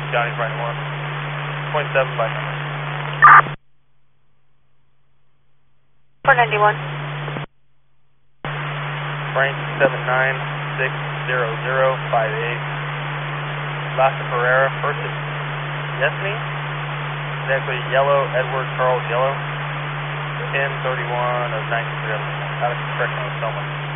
Johnny Frank 1. 0.7 by number. 491. Frank 7960058. Lasta Ferreira, first is Yesme. Exactly yellow, Edward Charles Yellow. 1031 of 93. Out of correction of Selma.